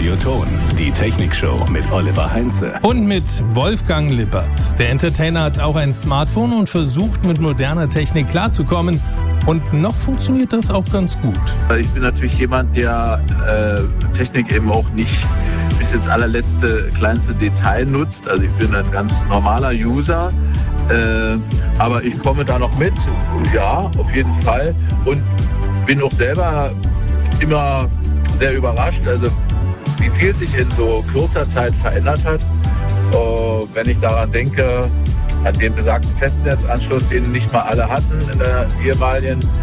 Radioton, die Technikshow mit Oliver Heinze. Und mit Wolfgang Lippert. Der Entertainer hat auch ein Smartphone und versucht mit moderner Technik klarzukommen. Und noch funktioniert das auch ganz gut. Ich bin natürlich jemand, der Technik eben auch nicht bis ins allerletzte, kleinste Detail nutzt. Also ich bin ein ganz normaler User. Aber ich komme da noch mit, ja, auf jeden Fall. Und bin auch selber immer sehr überrascht, also wie viel sich in so kurzer Zeit verändert hat. Wenn ich daran denke, an den besagten Festnetzanschluss, den nicht mal alle hatten in der ehemaligen